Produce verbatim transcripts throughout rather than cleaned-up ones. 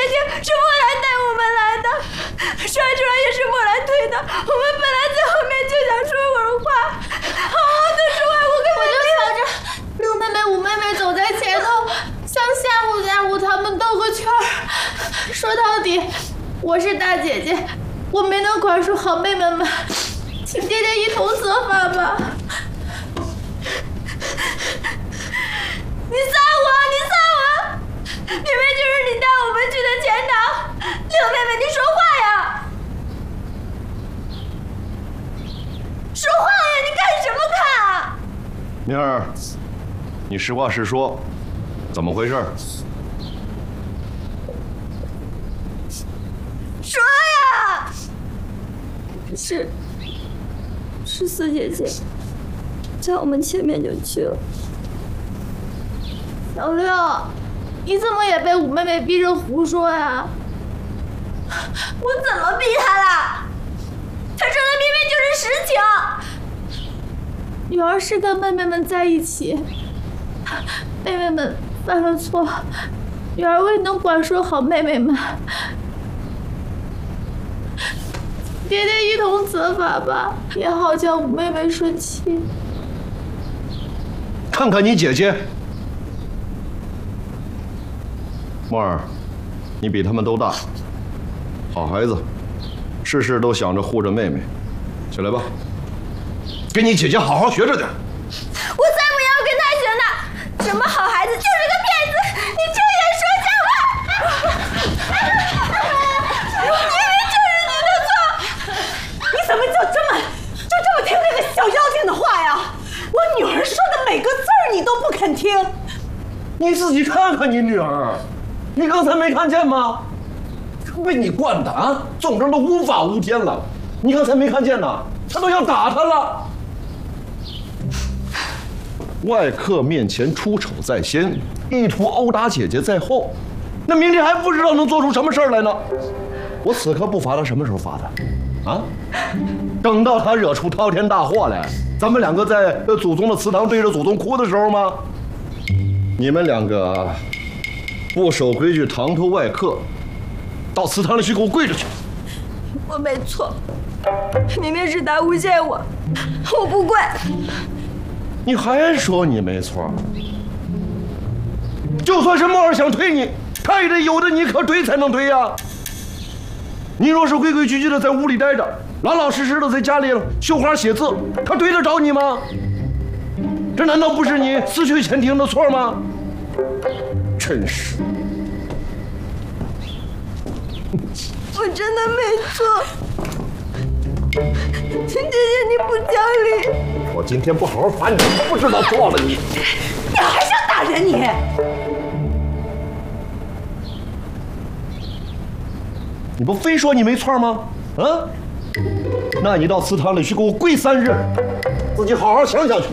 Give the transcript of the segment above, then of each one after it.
姐是莫兰带我们来的，摔出来也是莫兰推的。我们本来在后面就想说会儿话，好好的说话，我根本我就瞧着六妹妹、五妹妹走在前头，想吓唬吓唬他们，兜个圈儿。说到底，我是大姐姐，我没能管束好妹妹们，请姐姐一同责罚吧。 你撒谎！你撒谎！明明就是你带我们去的钱塘。六妹妹，你说话呀！说话呀！你看什么看啊？ 明儿，你实话实说，怎么回事？ 说呀！是，是四姐姐，在我们前面就去了。 小六，你怎么也被五妹妹逼着胡说呀？ 我怎么逼她了？她说的明明就是实情。 女儿是跟妹妹们在一起，妹妹们犯了错，女儿未能管束好妹妹们，爹爹一同责罚吧，也好叫五妹妹顺气。 看看你姐姐。沫儿，你比他们都大，好孩子，事事都想着护着妹妹。起来吧，跟你姐姐好好学着点。 我才不要跟她学呢！什么好孩子，就是个骗子！你睁眼说瞎话！明明就是你的错！ 你怎么就这么就这么听这个小妖精的话呀？我女儿说的每个字儿你都不肯听。 你自己看看你女儿。你刚才没看见吗？被你惯的啊，纵成都无法无天了。你刚才没看见呐？他都要打他了。外客面前出丑在先，意图殴打姐姐在后，那明天还不知道能做出什么事儿来呢。我此刻不罚他，什么时候罚他？啊？等到他惹出滔天大祸来，咱们两个在祖宗的祠堂对着祖宗哭的时候吗？你们两个不守规矩，堂头外客，到祠堂里去给我跪着去！ 我没错，明明是他诬陷我，我不跪。 你还说你没错？就算是沫儿想推你，他也得有的你可推才能推呀。你若是规规矩矩的在屋里待着，老老实实的在家里绣花写字，他对得着你吗？这难道不是你私去前庭的错吗？真是！ 我真的没错，姐姐你不讲理。 我今天不好好罚你，不知道错了你。 你还想打人你？ 你不非说你没错吗？啊？那你到祠堂里去给我跪三日，自己好好想想去。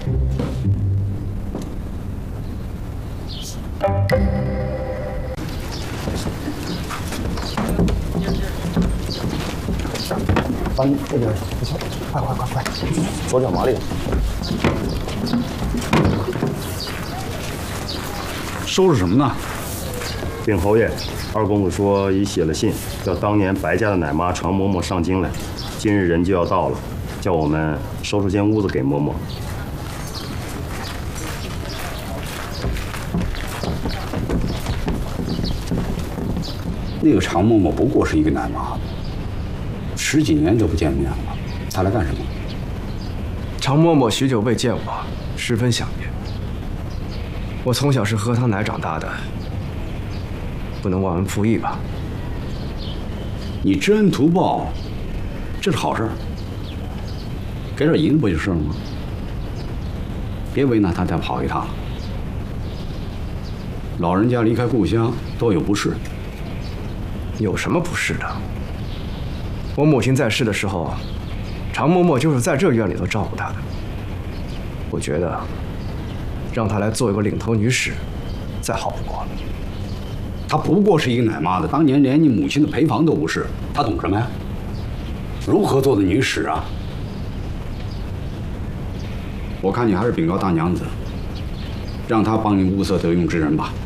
把你这边，快快快快，左脚麻利。 收拾什么呢？禀侯爷，二公子说已写了信，叫当年白家的奶妈常嬷嬷上京来，今日人就要到了，叫我们收拾间屋子给嬷嬷。 那个常嬷嬷不过是一个奶妈，十几年就不见面了，她来干什么？ 常嬷嬷许久未见我，十分想念。我从小是喝她奶长大的，不能忘恩负义吧？ 你知恩图报，这是好事，给点银子不就是了吗？别为难她再跑一趟。老人家离开故乡都有不是。 有什么不是的？我母亲在世的时候，常嬷嬷就是在这院里头照顾她的。我觉得，让她来做一个领头女使，再好不过了。 她不过是一个奶妈的，当年连你母亲的陪房都不是，她懂什么呀？如何做的女使啊？我看你还是禀告大娘子，让她帮你物色得用之人吧。